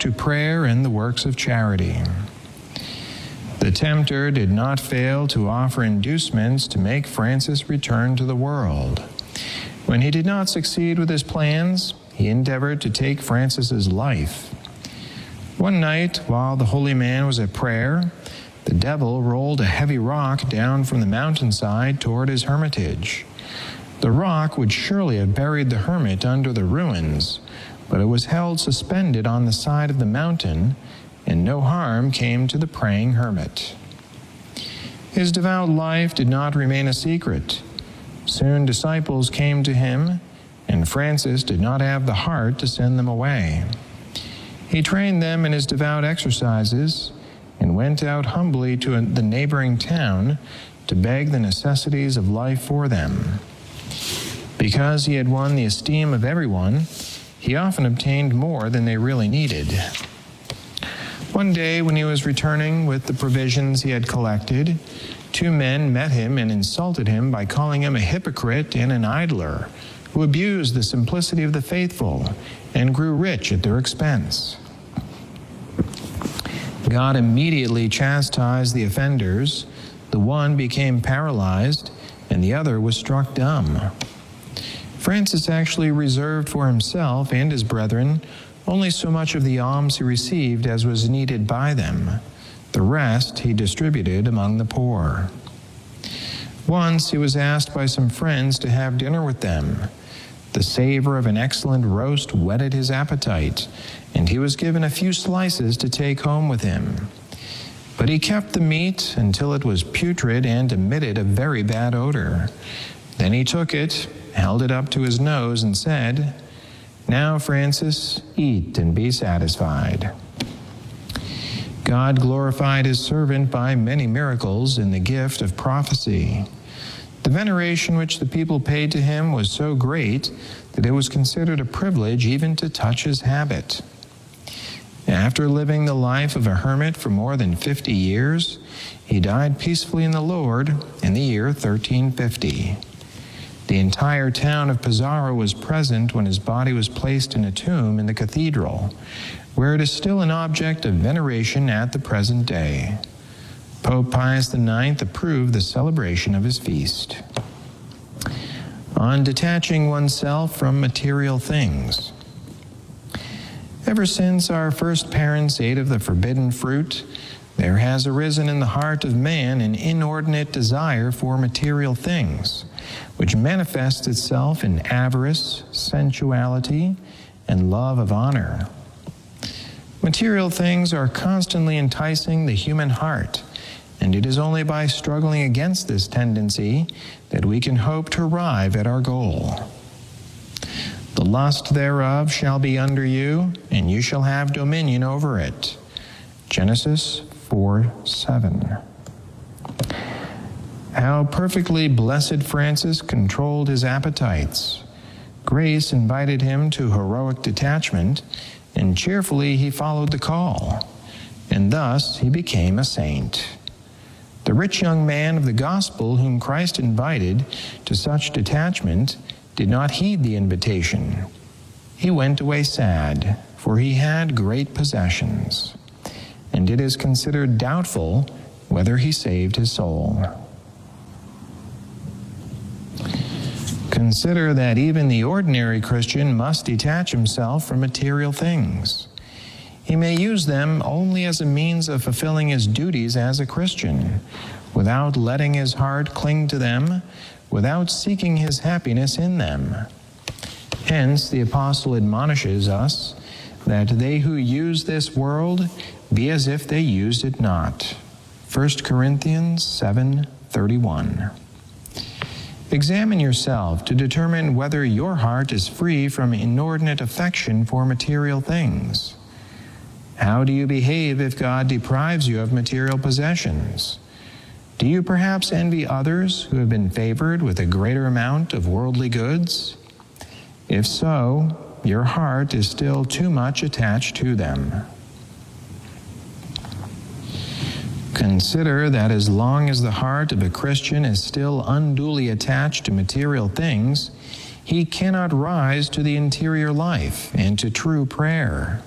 to prayer and the works of charity. The tempter did not fail to offer inducements to make Francis return to the world. When he did not succeed with his plans, he endeavored to take Francis's life. One night, while the holy man was at prayer, the devil rolled a heavy rock down from the mountainside toward his hermitage. The rock would surely have buried the hermit under the ruins, but it was held suspended on the side of the mountain, and no harm came to the praying hermit. His devout life did not remain a secret. Soon disciples came to him, and Francis did not have the heart to send them away. He trained them in his devout exercises and went out humbly to the neighboring town to beg the necessities of life for them. Because he had won the esteem of everyone, he often obtained more than they really needed. One day, when he was returning with the provisions he had collected, 2 men met him and insulted him by calling him a hypocrite and an idler, who abused the simplicity of the faithful and grew rich at their expense. God immediately chastised the offenders. The one became paralyzed, and the other was struck dumb. Francis actually reserved for himself and his brethren only so much of the alms he received as was needed by them. The rest he distributed among the poor. Once he was asked by some friends to have dinner with them. The savor of an excellent roast whetted his appetite, and he was given a few slices to take home with him. But he kept the meat until it was putrid and emitted a very bad odor. Then he took it, held it up to his nose, and said, "Now, Francis, eat and be satisfied." God glorified his servant by many miracles in the gift of prophecy. The veneration which the people paid to him was so great that it was considered a privilege even to touch his habit. After living the life of a hermit for more than 50 years, he died peacefully in the Lord in the year 1350. The entire town of Pesaro was present when his body was placed in a tomb in the cathedral, where it is still an object of veneration at the present day. Pope Pius IX approved the celebration of his feast. On detaching oneself from material things. Ever since our first parents ate of the forbidden fruit, there has arisen in the heart of man an inordinate desire for material things, which manifests itself in avarice, sensuality, and love of honor. Material things are constantly enticing the human heart, and it is only by struggling against this tendency that we can hope to arrive at our goal. The lust thereof shall be under you, and you shall have dominion over it. Genesis 4:7. How perfectly Blessed Francis controlled his appetites. Grace invited him to heroic detachment, and cheerfully he followed the call, and thus he became a saint. The rich young man of the gospel whom Christ invited to such detachment did not heed the invitation. He went away sad, for he had great possessions, and it is considered doubtful whether he saved his soul. Consider that even the ordinary Christian must detach himself from material things. He may use them only as a means of fulfilling his duties as a Christian, without letting his heart cling to them, without seeking his happiness in them. Hence, the apostle admonishes us that they who use this world be as if they used it not. 1 Corinthians 7:31. Examine yourself to determine whether your heart is free from inordinate affection for material things. How do you behave if God deprives you of material possessions? Do you perhaps envy others who have been favored with a greater amount of worldly goods? If so, your heart is still too much attached to them. Consider that as long as the heart of a Christian is still unduly attached to material things, he cannot rise to the interior life and to true prayer.